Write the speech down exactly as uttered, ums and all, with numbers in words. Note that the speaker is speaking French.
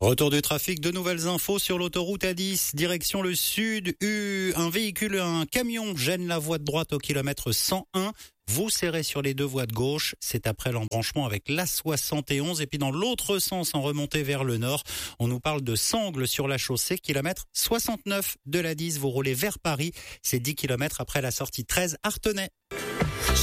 Retour du trafic, de nouvelles infos sur l'autoroute A dix, direction le sud. Un véhicule, un camion gêne la voie de droite au kilomètre cent un. Vous serrez sur les deux voies de gauche, c'est après l'embranchement avec l'A soixante et onze. Et puis dans l'autre sens, en remontée vers le nord, on nous parle de Sangles sur la chaussée, kilomètre soixante-neuf de l'A dix. Vous roulez vers Paris, c'est dix kilomètres après la sortie treize Artenay.